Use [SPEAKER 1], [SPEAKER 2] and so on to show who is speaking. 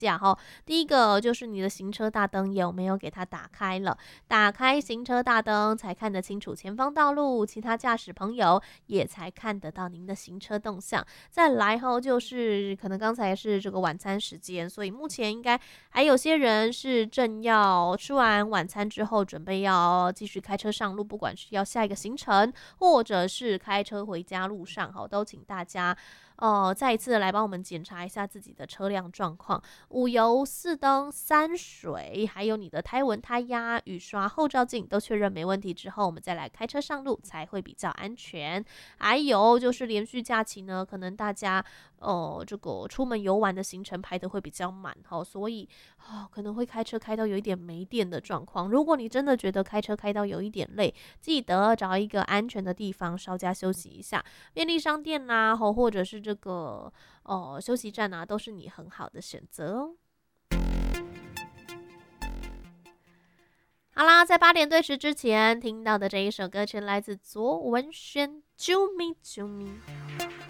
[SPEAKER 1] 下哈。第一个就是你的行车大灯有没有给它打开了？打开行车大灯才看得清楚前方道路，其他驾驶朋友也才看得到您的行车动向。再来后就是可能刚才是这个晚餐时间，所以目前应该还有些人是正要吃完晚餐之后，准备要继续开车上路，不管是要下一个行程，或者是开车回家路上，好，都请大家再一次来帮我们检查一下自己的车辆状况。五油、四灯、三水，还有你的胎纹、胎压、雨刷、后照镜都确认没问题之后，我们再来开车上路才会比较安全。还有就是连续假期呢，可能大家这个出门游玩的行程排的会比较满哈，所以可能会开车开到有一点没电的状况。如果你真的觉得开车开到有一点累，记得找一个安全的地方稍加休息一下，便利商店呐、或者是这个休息站啊，都是你很好的选择哦。好啦，在8点对时之前听到的这一首歌曲来自卓文萱《啾咪啾咪》。